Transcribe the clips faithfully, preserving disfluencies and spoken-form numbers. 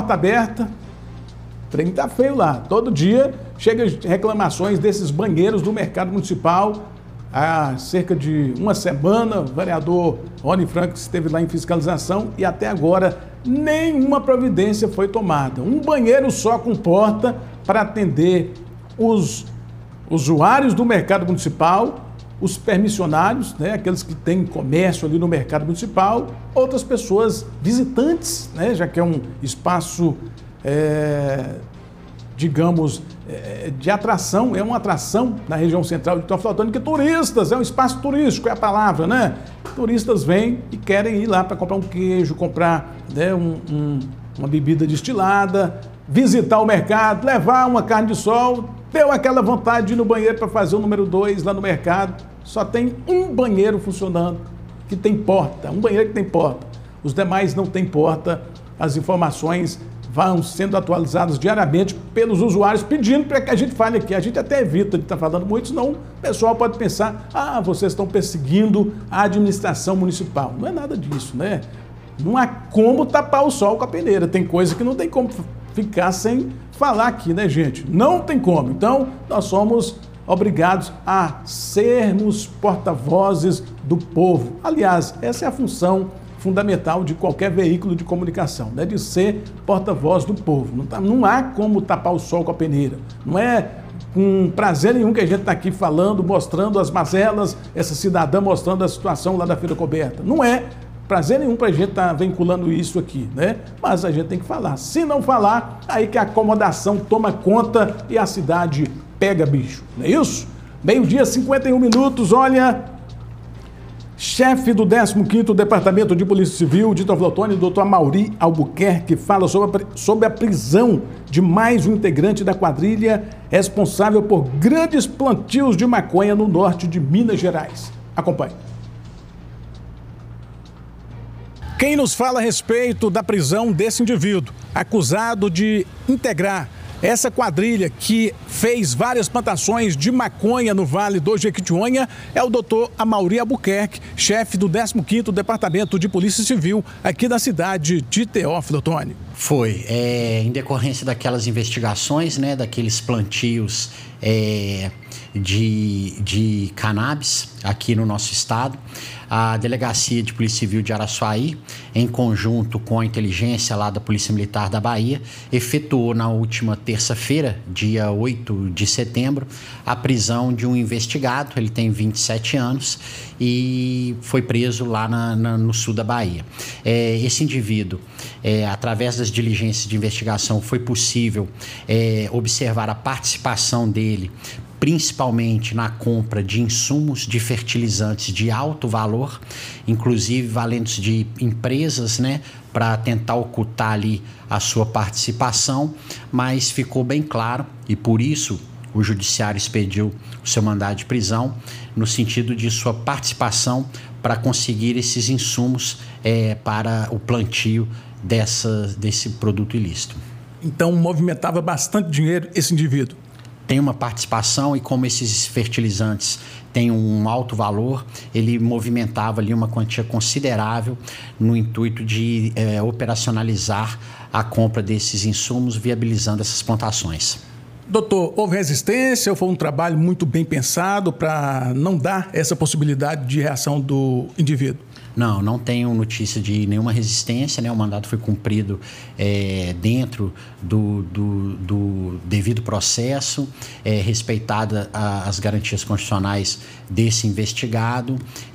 porta aberta, o trem tá feio lá. Todo dia chega reclamações desses banheiros do mercado municipal. Há cerca de uma semana, o vereador Rony Franco esteve lá em fiscalização e até agora nenhuma providência foi tomada. Um banheiro só com porta para atender os usuários do mercado municipal, os permissionários, né, aqueles que têm comércio ali no mercado municipal, outras pessoas visitantes, né, já que é um espaço, é, digamos, é, de atração, é uma atração na região central de Teófilo, que turistas, é um espaço turístico, é a palavra, né? Turistas vêm e querem ir lá para comprar um queijo, comprar, né, um, um, uma bebida destilada, visitar o mercado, levar uma carne de sol, deu aquela vontade de ir no banheiro para fazer o número dois lá no mercado. Só tem um banheiro funcionando, que tem porta, um banheiro que tem porta. Os demais não têm porta. As informações vão sendo atualizadas diariamente pelos usuários, pedindo para que a gente fale aqui. A gente até evita de estar falando muito, senão o pessoal pode pensar, ah, vocês estão perseguindo a administração municipal. Não é nada disso, né? Não há como tapar o sol com a peneira. Tem coisa que não tem como ficar sem falar aqui, né, gente? Não tem como. Então, nós somos obrigados a sermos porta-vozes do povo. Aliás, essa é a função fundamental de qualquer veículo de comunicação, né? De ser porta-voz do povo. Não, tá, não há como tapar o sol com a peneira. Não é com prazer nenhum que a gente está aqui falando, mostrando as mazelas, essa cidadã mostrando a situação lá da Feira Coberta. Não é prazer nenhum para a gente estar tá vinculando isso aqui, né? Mas a gente tem que falar. Se não falar, aí que a acomodação toma conta e a cidade pega bicho, não é isso? Meio-dia, cinquenta e um minutos, olha, chefe do décimo quinto Departamento de Polícia Civil de Teófilo, doutor Amaury Albuquerque, fala sobre a, sobre a prisão de mais um integrante da quadrilha responsável por grandes plantios de maconha no norte de Minas Gerais. Acompanhe. Quem nos fala a respeito da prisão desse indivíduo, acusado de integrar essa quadrilha que fez várias plantações de maconha no Vale do Jequitinhonha, é o doutor Amaury Albuquerque, chefe do décimo quinto Departamento de Polícia Civil aqui da cidade de Teófilo Otoni. Foi, é, em decorrência daquelas investigações, né, daqueles plantios é, de, de cannabis aqui no nosso estado, a Delegacia de Polícia Civil de Araçuaí, em conjunto com a inteligência lá da Polícia Militar da Bahia, efetuou na última terça-feira, dia oito de setembro, a prisão de um investigado. Ele tem vinte e sete anos e foi preso lá na, na, no sul da Bahia. É, esse indivíduo, é, através das diligências de investigação, foi possível é, observar a participação dele principalmente na compra de insumos de fertilizantes de alto valor, inclusive valentes de empresas, né, para tentar ocultar ali a sua participação, mas ficou bem claro e por isso o judiciário expediu o seu mandado de prisão no sentido de sua participação para conseguir esses insumos é, para o plantio dessa, desse produto ilícito. Então movimentava bastante dinheiro esse indivíduo? Tem uma participação e como esses fertilizantes têm um alto valor, ele movimentava ali uma quantia considerável no intuito de é, operacionalizar a compra desses insumos, viabilizando essas plantações. Doutor, houve resistência ou foi um trabalho muito bem pensado para não dar essa possibilidade de reação do indivíduo? Não, não tenho notícia de nenhuma resistência, né? O mandato foi cumprido é, dentro do, do, do devido processo, é, respeitada a, as garantias constitucionais desse investigado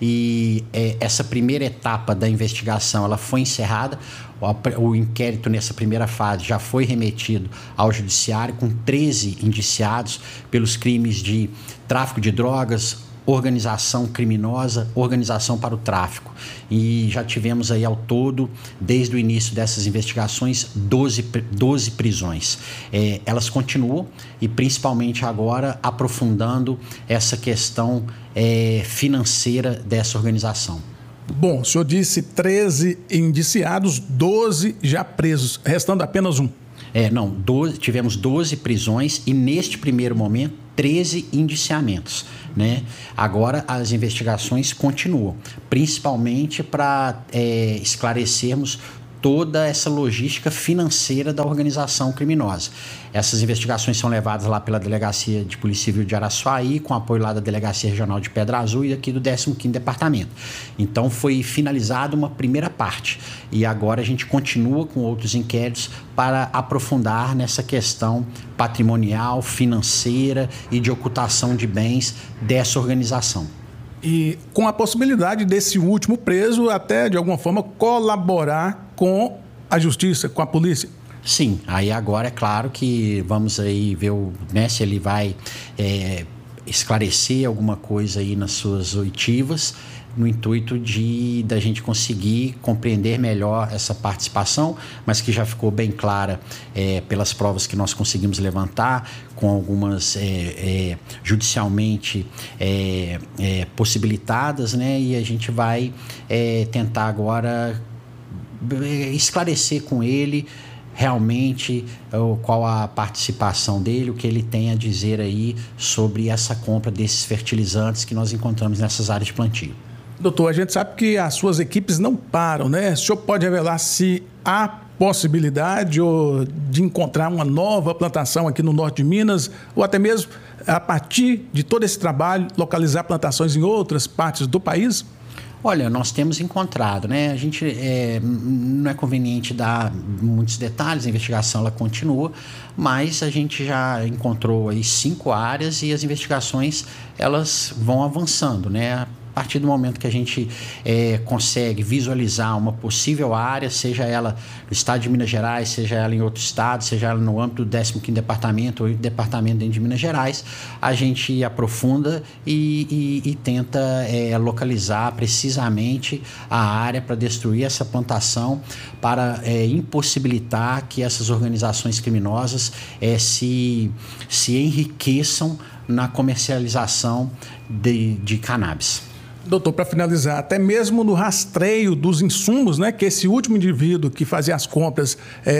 e é, essa primeira etapa da investigação ela foi encerrada. O, o inquérito nessa primeira fase já foi remetido ao judiciário com treze indiciados pelos crimes de tráfico de drogas, organização criminosa, organização para o tráfico. E já tivemos aí ao todo, desde o início dessas investigações, doze, doze prisões. É, elas continuam e principalmente agora aprofundando essa questão é, financeira dessa organização. Bom, o senhor disse treze indiciados, doze já presos, restando apenas um. É, não, doze, tivemos doze prisões e neste primeiro momento treze indiciamentos, né? Agora as investigações continuam, principalmente para é, esclarecermos toda essa logística financeira da organização criminosa. Essas investigações são levadas lá pela Delegacia de Polícia Civil de Araçuaí, com apoio lá da Delegacia Regional de Pedra Azul e aqui do décimo quinto Departamento. Então foi finalizada uma primeira parte e agora a gente continua com outros inquéritos para aprofundar nessa questão patrimonial, financeira e de ocultação de bens dessa organização. E com a possibilidade desse último preso até, de alguma forma, colaborar com a justiça, com a polícia. Sim, aí agora é claro que vamos aí ver o, né, se ele vai é, esclarecer alguma coisa aí nas suas oitivas, no intuito de da gente conseguir compreender melhor essa participação, mas que já ficou bem clara é, pelas provas que nós conseguimos levantar, com algumas é, é, judicialmente é, é, possibilitadas, né? E a gente vai é, tentar agora esclarecer com ele realmente qual a participação dele, o que ele tem a dizer aí sobre essa compra desses fertilizantes que nós encontramos nessas áreas de plantio. Doutor, a gente sabe que as suas equipes não param, né? O senhor pode revelar se há possibilidade ou de encontrar uma nova plantação aqui no norte de Minas, ou até mesmo, a partir de todo esse trabalho, localizar plantações em outras partes do país? Olha, nós temos encontrado, né? A gente é, não é conveniente dar muitos detalhes, a investigação ela continua, mas a gente já encontrou aí cinco áreas e as investigações elas vão avançando, né? A partir do momento que a gente é, consegue visualizar uma possível área, seja ela no estado de Minas Gerais, seja ela em outro estado, seja ela no âmbito do décimo quinto Departamento ou em departamento dentro de Minas Gerais, a gente aprofunda e, e, e tenta é, localizar precisamente a área para destruir essa plantação, para é, impossibilitar que essas organizações criminosas é, se, se enriqueçam na comercialização de, de cannabis. Doutor, para finalizar, até mesmo no rastreio dos insumos, né, que esse último indivíduo que fazia as compras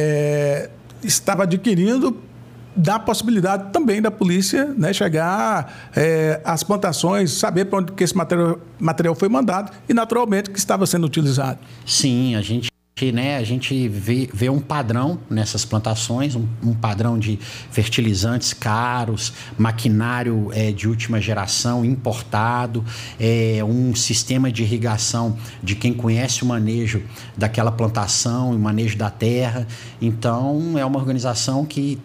é, estava adquirindo, dá a possibilidade também da polícia, né, chegar é, às plantações, saber para onde que esse material, material foi mandado e, naturalmente, que estava sendo utilizado. Sim, a gente... Né, a gente vê, vê um padrão nessas plantações, um, um padrão de fertilizantes caros, maquinário é, de última geração importado, é, um sistema de irrigação de quem conhece o manejo daquela plantação, o manejo da terra. Então, é uma organização que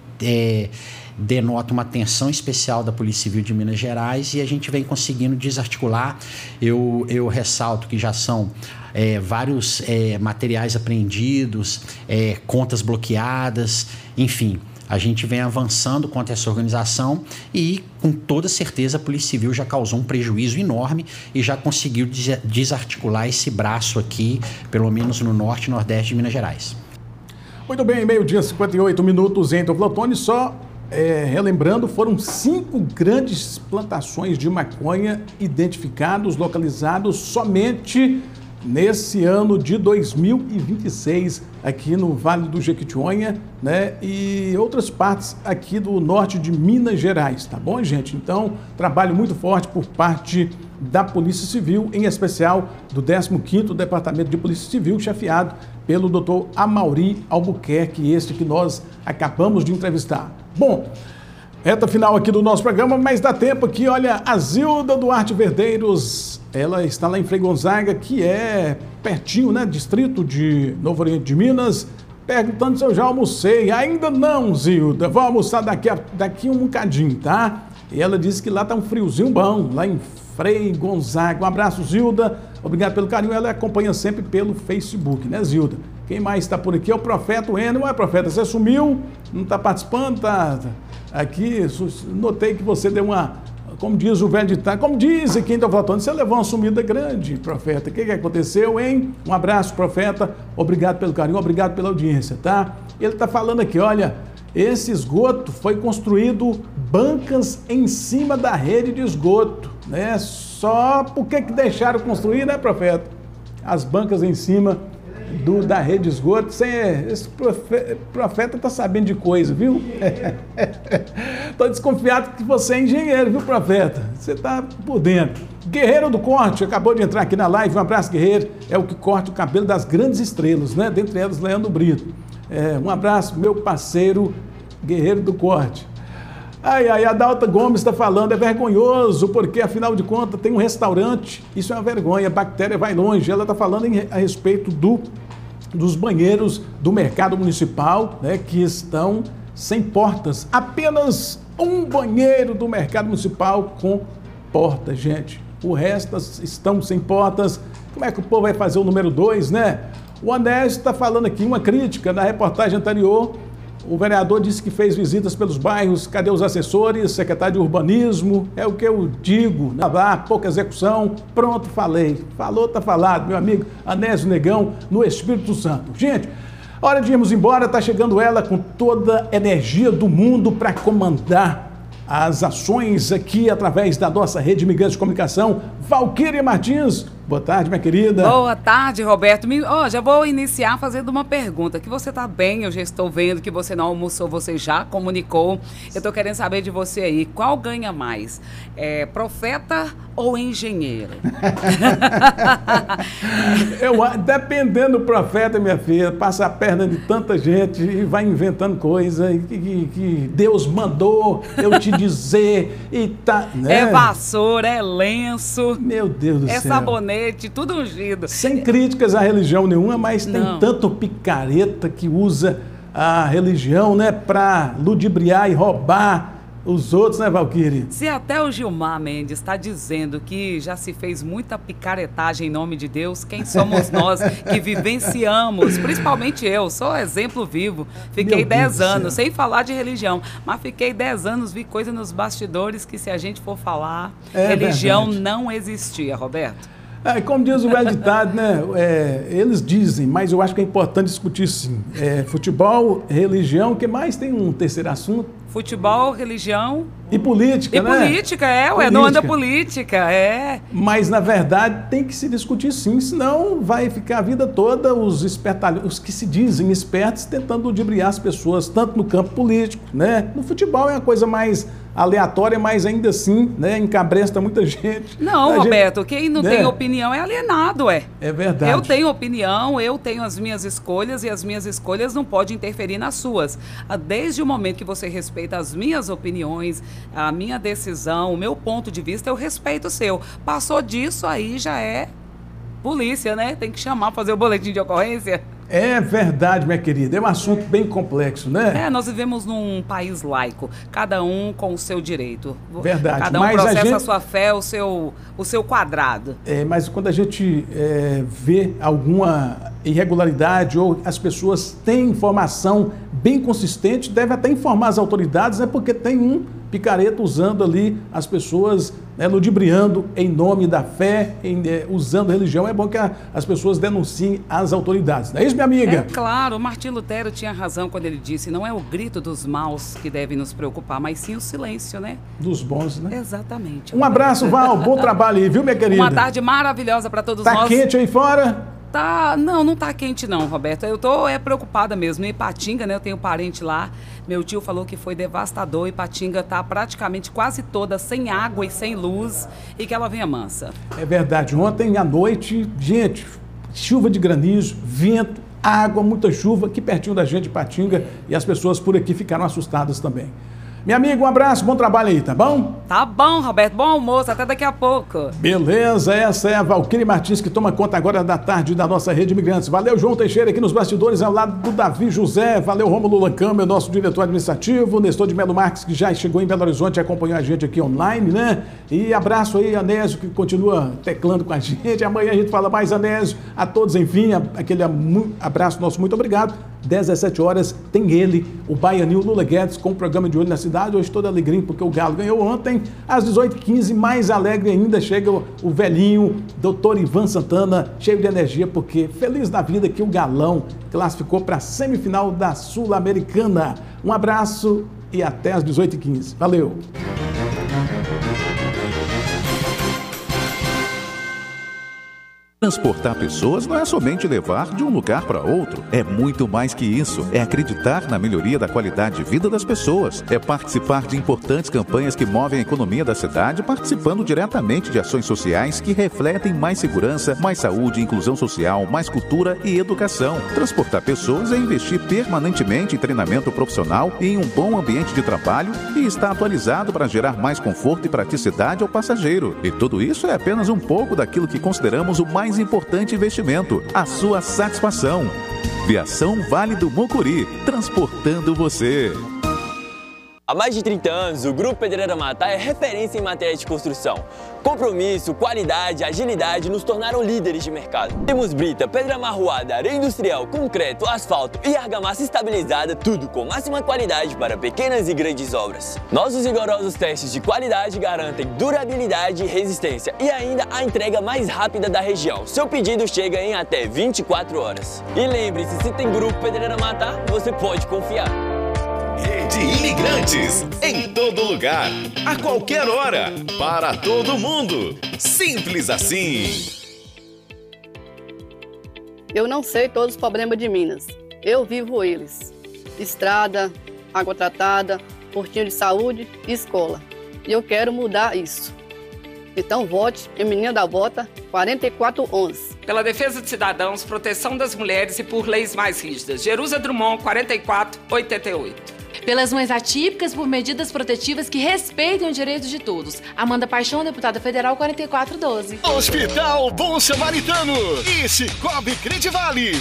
é, denota uma atenção especial da Polícia Civil de Minas Gerais e a gente vem conseguindo desarticular. Eu, eu ressalto que já são É, vários é, materiais apreendidos, é, contas bloqueadas, enfim, a gente vem avançando contra essa organização e, com toda certeza, a Polícia Civil já causou um prejuízo enorme e já conseguiu des- desarticular esse braço aqui, pelo menos no norte e nordeste de Minas Gerais. Muito bem, meio-dia, cinquenta e oito minutos em Teoflotone, só é, relembrando, foram cinco grandes plantações de maconha identificados, localizados somente nesse ano de dois mil e vinte e seis, aqui no Vale do Jequitinhonha, né, e outras partes aqui do norte de Minas Gerais, tá bom, gente? Então, trabalho muito forte por parte da Polícia Civil, em especial do décimo quinto Departamento de Polícia Civil, chefiado pelo doutor Amaury Albuquerque, este que nós acabamos de entrevistar. Bom, reta final aqui do nosso programa, mas dá tempo aqui, olha, a Zilda Duarte Verdeiros, ela está lá em Frei Gonzaga, que é pertinho, né, distrito de Novo Oriente de Minas, perguntando se eu já almocei. Ainda não, Zilda, vou almoçar daqui, a, daqui um bocadinho, tá? E ela disse que lá tá um friozinho bom, lá em Frei Gonzaga. Um abraço, Zilda, obrigado pelo carinho, ela acompanha sempre pelo Facebook, né, Zilda? Quem mais está por aqui é o Profeta Wendel. Ué, Profeta, você sumiu? Não está participando? Tá aqui, notei que você deu uma... Como diz o velho ditado, como diz quem está falando, você levou uma sumida grande, Profeta. O que, que aconteceu, hein? Um abraço, Profeta. Obrigado pelo carinho, obrigado pela audiência, tá? Ele está falando aqui, olha, esse esgoto foi construído bancas em cima da rede de esgoto, né? Só por que que deixaram construir, né, Profeta? As bancas em cima do, da rede de esgoto. Você, esse profeta está sabendo de coisa, viu? Tô desconfiado que você é engenheiro, viu, Profeta? Você tá por dentro. Guerreiro do Corte, acabou de entrar aqui na live. Um abraço, Guerreiro. É o que corta o cabelo das grandes estrelas, né? Dentre elas, Leandro Brito. É, um abraço, meu parceiro, Guerreiro do Corte. Ai, ai, a Dalta Gomes está falando, é vergonhoso, porque afinal de contas tem um restaurante, isso é uma vergonha, a bactéria vai longe. Ela está falando em, a respeito do, dos banheiros do mercado municipal, né, que estão sem portas. Apenas um banheiro do mercado municipal com porta, gente. O resto estão sem portas. Como é que o povo vai fazer o número dois, né? O Anésio está falando aqui uma crítica na reportagem anterior. O vereador disse que fez visitas pelos bairros. Cadê os assessores? Secretário de Urbanismo? É o que eu digo. Lá, pouca execução. Pronto, falei. Falou, tá falado, meu amigo Anésio Negão, no Espírito Santo. Gente, hora de irmos embora. Tá chegando ela com toda a energia do mundo para comandar as ações aqui através da nossa rede Imigrante de Comunicação. Valquíria Martins. Boa tarde, minha querida. Boa tarde, Roberto. Me, oh, já vou iniciar fazendo uma pergunta. Que você está bem, eu já estou vendo que você não almoçou, você já comunicou. Eu estou querendo saber de você aí, qual ganha mais? É, profeta ou engenheiro? eu, dependendo do profeta, minha filha, passa a perna de tanta gente e vai inventando coisa que, que, que Deus mandou eu te dizer e tá... Né? É vassoura, é lenço. Meu Deus do é céu. É sabonete, tudo ungido. Sem críticas à religião nenhuma, mas tem Não. tanto picareta que usa a religião, né, para ludibriar e roubar os outros, né, Valquíria? Se até o Gilmar Mendes está dizendo que já se fez muita picaretagem em nome de Deus, quem somos nós que vivenciamos, principalmente eu, sou exemplo vivo. Fiquei dez anos, sem falar de religião, mas fiquei dez anos, vi coisa nos bastidores que se a gente for falar, é religião verdade. Não existia, Roberto. É, como diz o velho ditado, né? É, eles dizem, mas eu acho que é importante discutir sim. É, futebol, religião, o que mais tem um terceiro assunto? Futebol, religião... E política, e né? E política, é, ué, não anda política, é. Mas, na verdade, tem que se discutir sim, senão vai ficar a vida toda os espertalhões, os que se dizem espertos, tentando ludibriar as pessoas, tanto no campo político, né? No futebol é uma coisa mais aleatória, mas ainda assim, né, encabresta muita gente. Não, a Roberto, gente, quem não né? tem opinião é alienado, é. É verdade. Eu tenho opinião, eu tenho as minhas escolhas e as minhas escolhas não podem interferir nas suas. Desde o momento que você respeita as minhas opiniões, a minha decisão, o meu ponto de vista, eu respeito o seu. Passou disso, aí já é polícia, né? Tem que chamar, fazer o boletim de ocorrência. É verdade, minha querida. É um assunto bem complexo, né? É, nós vivemos num país laico, cada um com o seu direito. Verdade. Cada um mas processa a, gente... a sua fé, o seu, o seu quadrado. É, mas quando a gente é, vê alguma irregularidade ou as pessoas têm informação bem consistente, deve até informar as autoridades, né? Porque tem um picareta usando ali as pessoas, né, ludibriando em nome da fé, em, é, usando religião. É bom que a, as pessoas denunciem as autoridades. Não é isso, minha amiga? É claro, Martim Lutero tinha razão quando ele disse, não é o grito dos maus que deve nos preocupar, mas sim o silêncio, né? Dos bons, né? Exatamente. Um abraço, Val. Bom trabalho aí, viu, minha querida? Uma tarde maravilhosa para todos tá nós. Tá quente aí fora? Tá, não, não tá quente não, Roberto. Eu tô é, preocupada mesmo. Em Ipatinga, né? Eu tenho parente lá. Meu tio falou que foi devastador. Ipatinga tá praticamente quase toda sem água e sem luz e que ela venha mansa. É verdade. Ontem à noite, gente, chuva de granizo, vento, água, muita chuva aqui pertinho da gente, Ipatinga, e as pessoas por aqui ficaram assustadas também. Minha amiga, um abraço, bom trabalho aí, tá bom? Tá bom, Roberto, bom almoço, até daqui a pouco. Beleza, essa é a Valquíria Martins que toma conta agora da tarde da nossa Rede Imigrantes. Valeu, João Teixeira aqui nos bastidores, ao lado do Davi José, valeu, Rômulo Lancâmbio, nosso diretor administrativo, Nestor de Melo Marques, que já chegou em Belo Horizonte e acompanhou a gente aqui online, né? E abraço aí, Anésio, que continua teclando com a gente. Amanhã a gente fala mais, Anésio, a todos, enfim, aquele abraço nosso, muito obrigado. dez, dezessete horas, tem ele, o baianinho Lula Guedes, com o programa de Olho na Cidade. Hoje todo alegrinho, porque o Galo ganhou ontem. Às dezoito e quinze, mais alegre ainda, chega o, o velhinho, doutor Ivan Santana, cheio de energia, porque feliz da vida que o Galão classificou para a semifinal da Sul-Americana. Um abraço e até às dezoito e quinze. Valeu! Transportar pessoas não é somente levar de um lugar para outro. É muito mais que isso. É acreditar na melhoria da qualidade de vida das pessoas. É participar de importantes campanhas que movem a economia da cidade, participando diretamente de ações sociais que refletem mais segurança, mais saúde, inclusão social, mais cultura e educação. Transportar pessoas é investir permanentemente em treinamento profissional e em um bom ambiente de trabalho e estar atualizado para gerar mais conforto e praticidade ao passageiro. E tudo isso é apenas um pouco daquilo que consideramos o mais importante investimento, a sua satisfação. Viação Vale do Mucuri, transportando você. Há mais de trinta anos, o Grupo Pedreira Matá é referência em matéria de construção. Compromisso, qualidade, agilidade nos tornaram líderes de mercado. Temos brita, pedra amarroada, areia industrial, concreto, asfalto e argamassa estabilizada, tudo com máxima qualidade para pequenas e grandes obras. Nossos rigorosos testes de qualidade garantem durabilidade e resistência e ainda a entrega mais rápida da região. Seu pedido chega em até vinte e quatro horas. E lembre-se, se tem Grupo Pedreira Matá, você pode confiar. Rede Imigrantes, em todo lugar, a qualquer hora, para todo mundo. Simples assim. Eu não sei todos os problemas de Minas. Eu vivo eles. Estrada, água tratada, postinho de saúde e escola. E eu quero mudar isso. Então vote em Menina da Bota quatro quatro um um. Pela defesa de cidadãos, proteção das mulheres e por leis mais rígidas. Jerusa Drummond, quarenta e quatro oitenta e oito. Pelas mães atípicas, por medidas protetivas que respeitem os direitos de todos. Amanda Paixão, deputada federal, quarenta e quatro doze. Hospital Bom Samaritano e Cicobi Credivale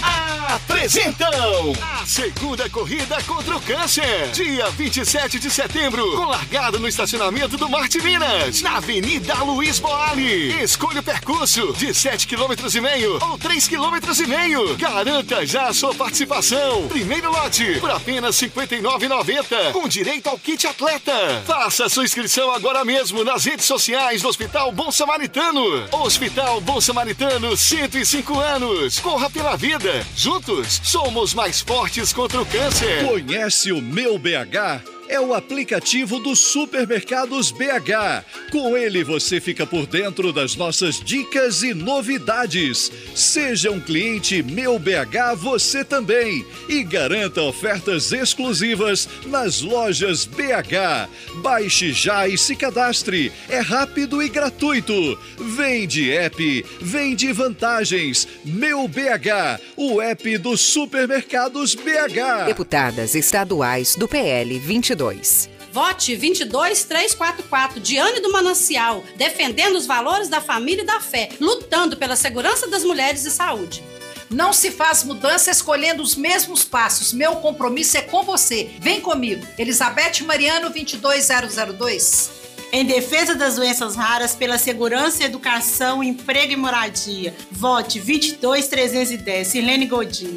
apresentam a segunda corrida contra o câncer. Dia vinte e sete de setembro, com largada no estacionamento do Marte Minas, na Avenida Luiz Boali. Escolha o percurso de sete quilômetros e meio ou três quilômetros e meio. Garanta já a sua participação. Primeiro lote por apenas cinquenta e nove reais e noventa centavos, com direito ao kit atleta. Faça sua inscrição agora mesmo nas redes sociais do Hospital Bom Samaritano. Hospital Bom Samaritano, cento e cinco anos. Corra pela vida. Juntos, somos mais fortes contra o câncer. Conhece o Meu B H? É o aplicativo dos Supermercados B H. Com ele você fica por dentro das nossas dicas e novidades. Seja um cliente Meu B H você também e garanta ofertas exclusivas nas lojas B H. Baixe já e se cadastre. É rápido e gratuito. Vem de app, vem de vantagens. Meu B H, o app dos Supermercados B H. Deputadas estaduais do P L vinte e dois. Vote vinte e dois trezentos e quarenta e quatro, Diane do Manancial, defendendo os valores da família e da fé, lutando pela segurança das mulheres e saúde. Não se faz mudança escolhendo os mesmos passos. Meu compromisso é com você. Vem comigo. Elizabeth Mariano, vinte e dois zero zero dois. Em defesa das doenças raras, pela segurança, educação, emprego e moradia. Vote vinte e dois trezentos e dez, Silene Godinho.